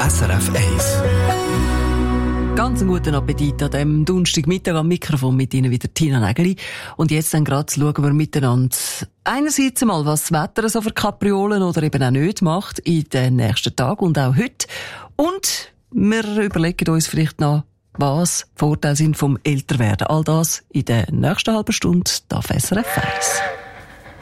SRF 1. Ganz einen guten Appetit an diesem Donnerstagmittag am Mikrofon mit Ihnen wieder Tina Nägeli. Und jetzt dann gerade schauen wir miteinander einerseits einmal, was das Wetter so für Kapriolen oder eben auch nicht macht in den nächsten Tagen und auch heute. Und wir überlegen uns vielleicht noch, was Vorteile sind vom Älterwerden. All das in der nächsten halben Stunde auf SRF 1.